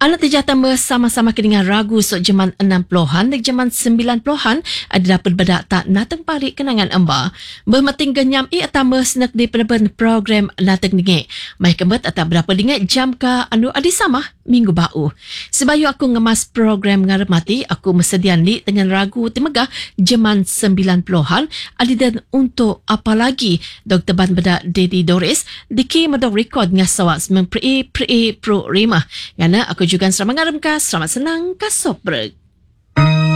Anak tejatan bersama-sama dengan ragu sok jaman 60-an dan jaman 90-an ada dapat bedak tak nateng parik kenangan emba. Bermating genyam atama senak di peneban program nateng dingit. Mai kembet atau berapa dingit jam ka anu adi sama minggu bau. Sebayu aku ngemas program ngarep mati, aku mesedian li dengan ragu temegah jaman 90-an adi dan untuk apa lagi Dr. Ban bedak Dedi Doris diki medok rekod ngasawak semempri pro rimah. Ngana aku juga selamat ngarem ka, selamat senang ka sobrek.